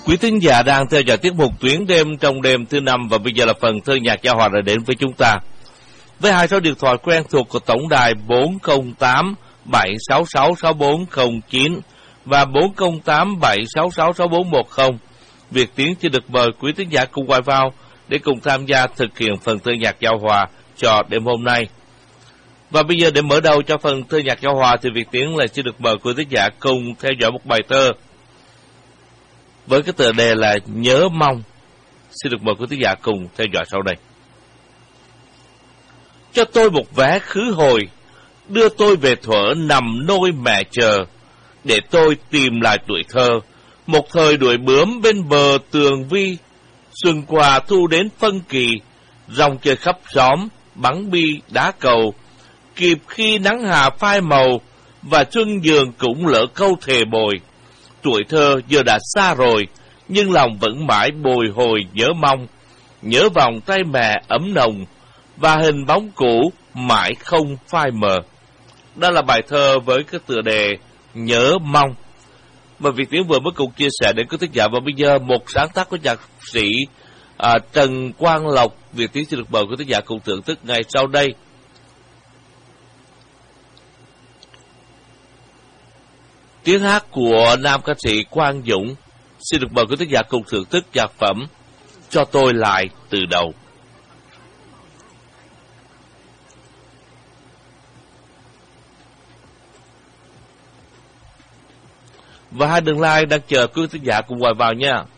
Quý thính giả đang theo dõi tiết mục Tuyến đêm trong đêm thứ năm, và bây giờ là phần thơ nhạc giao hòa đã đến với chúng ta. Với hai số điện thoại quen thuộc của tổng đài 408 766 6409 và 408 766 6410, Việt Tiến chỉ được mời quý thính giả cùng gọi vào để cùng tham gia thực hiện phần thơ nhạc giao hòa cho đêm hôm nay. Và bây giờ để mở đầu cho phần thơ nhạc giao hòa thì Việt Tiến lại xin được mời quý thính giả cùng theo dõi một bài thơ với cái tựa đề là Nhớ Mong. Xin được mời quý thính giả cùng theo dõi sau đây. Cho tôi một vé khứ hồi, đưa tôi về thuở nằm nôi mẹ chờ, để tôi tìm lại tuổi thơ, một thời đuổi bướm bên bờ tường vi. Xuân qua thu đến phân kỳ, rong chơi khắp xóm, bắn bi đá cầu, kịp khi nắng hà phai màu, và xuân dường cũng lỡ câu thề bồi. Tuổi thơ giờ đã xa rồi, nhưng lòng vẫn mãi bồi hồi nhớ mong, nhớ vòng tay mẹ ấm nồng, và hình bóng cũ mãi không phai mờ. Đó là bài thơ với cái tựa đề Nhớ Mong mà Việt Tiến vừa mới cùng chia sẻ đến quý thính giả. Và bây giờ một sáng tác của nhạc sĩ Trần Quang Lộc, Việt Tiến xin được mời quý thính giả cùng thưởng thức ngay sau đây. Tiếng hát của nam ca sĩ Quang Dũng. Xin được mời quý thính giả cùng thưởng thức nhạc phẩm Cho Tôi Lại Từ Đầu. Và hai đường line đang chờ quý thính giả cùng gọi vào nha.